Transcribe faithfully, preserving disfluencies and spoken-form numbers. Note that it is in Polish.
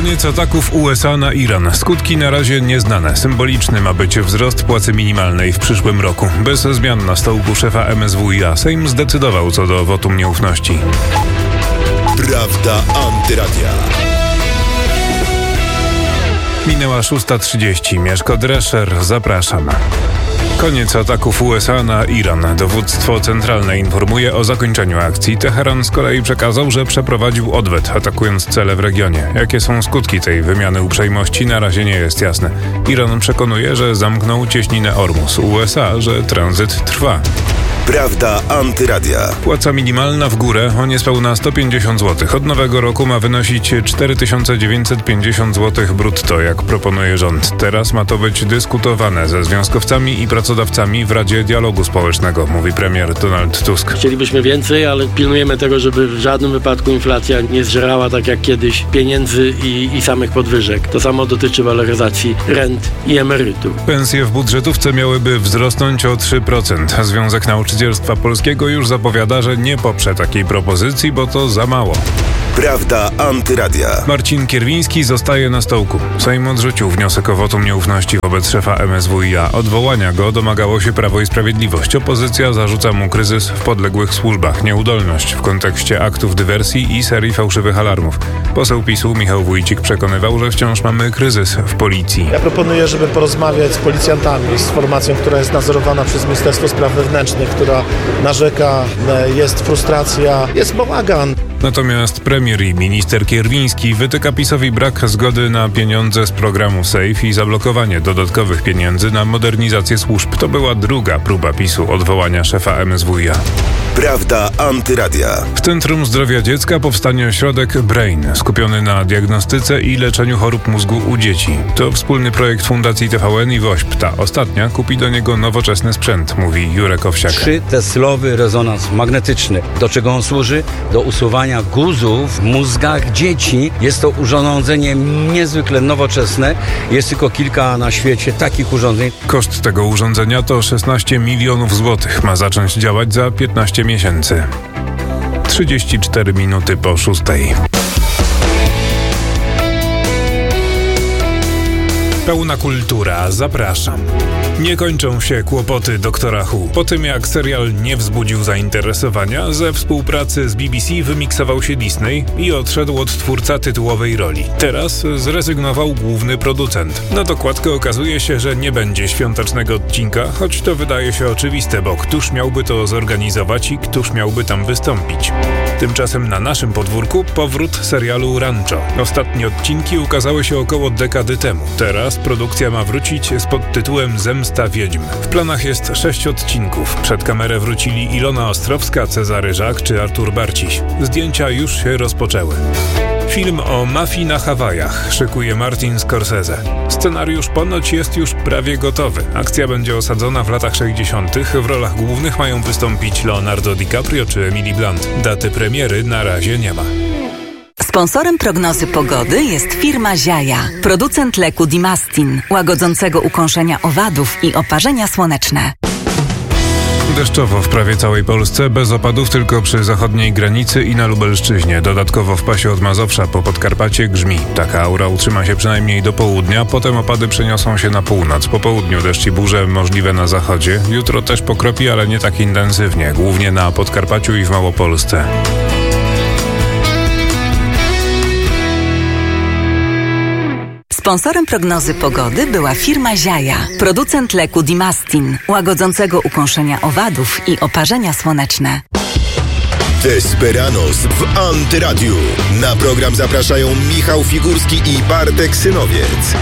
Koniec ataków U S A na Iran. Skutki na razie nieznane. Symboliczny ma być wzrost płacy minimalnej w przyszłym roku. Bez zmian na stołku szefa M S W i A Sejm zdecydował co do wotum nieufności. Prawda Antyradia. Minęła szósta trzydzieści. Mieszko Drescher, zapraszam. Koniec ataków U S A na Iran. Dowództwo centralne informuje o zakończeniu akcji. Teheran z kolei przekazał, że przeprowadził odwet, atakując cele w regionie. Jakie są skutki tej wymiany uprzejmości, na razie nie jest jasne. Iran przekonuje, że zamknął cieśninę Ormus. U S A, że tranzyt trwa. Prawda Antyradia. Płaca minimalna w górę o niespełna sto pięćdziesiąt złotych. Od nowego roku ma wynosić cztery tysiące dziewięćset pięćdziesiąt złotych brutto, jak proponuje rząd. Teraz ma to być dyskutowane ze związkowcami i pracodawcami w Radzie Dialogu Społecznego, mówi premier Donald Tusk. Chcielibyśmy więcej, ale pilnujemy tego, żeby w żadnym wypadku inflacja nie zżerała tak jak kiedyś pieniędzy i, i samych podwyżek. To samo dotyczy waloryzacji rent i emerytur. Pensje w budżetówce miałyby wzrosnąć o trzy procent. Związek Nauczycielstwa Polskiego już zapowiada, że nie poprze takiej propozycji, bo to za mało. Prawda Antyradia. Marcin Kierwiński zostaje na stołku. Sejm odrzucił wniosek o wotum nieufności wobec szefa M S W i A. Odwołania go domagało się Prawo i Sprawiedliwość. Opozycja zarzuca mu kryzys w podległych służbach, nieudolność w kontekście aktów dywersji i serii fałszywych alarmów. Poseł PiSu Michał Wójcik przekonywał, że wciąż mamy kryzys w policji. Ja proponuję, żeby porozmawiać z policjantami, z formacją, która jest nadzorowana przez Ministerstwo Spraw Wewnętrznych, która narzeka, jest frustracja, jest bałagan. Natomiast premier i minister Kierwiński wytyka PiS-owi brak zgody na pieniądze z programu SAFE i zablokowanie dodatkowych pieniędzy na modernizację służb. To była druga próba PiSu odwołania szefa M S W i A. Prawda Antyradia. W Centrum Zdrowia Dziecka powstanie ośrodek Brain, skupiony na diagnostyce i leczeniu chorób mózgu u dzieci. To wspólny projekt Fundacji T V N i WOŚP. Ta ostatnia kupi do niego nowoczesny sprzęt, mówi Jurek Owsiak. Trzyteslowy rezonans magnetyczny. Do czego on służy? Do usuwania guzów w mózgach dzieci. Jest to urządzenie niezwykle nowoczesne. Jest tylko kilka na świecie takich urządzeń. Koszt tego urządzenia to szesnaście milionów złotych. Ma zacząć działać za piętnaście miesięcy. trzydzieści cztery minuty po szóstej. Pełna kultura, zapraszam. Nie kończą się kłopoty doktora Who. Po tym jak serial nie wzbudził zainteresowania, ze współpracy z B B C wymiksował się Disney i odszedł od twórca tytułowej roli. Teraz zrezygnował główny producent. Na dokładkę okazuje się, że nie będzie świątecznego odcinka, choć to wydaje się oczywiste, bo któż miałby to zorganizować i któż miałby tam wystąpić. Tymczasem na naszym podwórku powrót serialu Rancho. Ostatnie odcinki ukazały się około dekady temu. Teraz produkcja ma wrócić z podtytułem Zemsta Wiedźm. W planach jest sześć odcinków. Przed kamerę wrócili Ilona Ostrowska, Cezary Żak czy Artur Barciś. Zdjęcia już się rozpoczęły. Film o mafii na Hawajach szykuje Martin Scorsese. Scenariusz ponoć jest już prawie gotowy. Akcja będzie osadzona w latach sześćdziesiątych. W rolach głównych mają wystąpić Leonardo DiCaprio czy Emily Blunt. Daty premiery na razie nie ma. Sponsorem prognozy pogody jest firma Ziaja, producent leku Dimastin, łagodzącego ukąszenia owadów i oparzenia słoneczne. Deszczowo w prawie całej Polsce, bez opadów tylko przy zachodniej granicy i na Lubelszczyźnie. Dodatkowo w pasie od Mazowsza po Podkarpacie grzmi. Taka aura utrzyma się przynajmniej do południa, potem opady przeniosą się na północ. Po południu deszcz i burze możliwe na zachodzie. Jutro też pokropi, ale nie tak intensywnie, głównie na Podkarpaciu i w Małopolsce. Sponsorem prognozy pogody była firma Ziaja, producent leku Dimastin, łagodzącego ukąszenia owadów i oparzenia słoneczne. Desperanos w Antyradiu. Na program zapraszają Michał Figurski i Bartek Synowiec.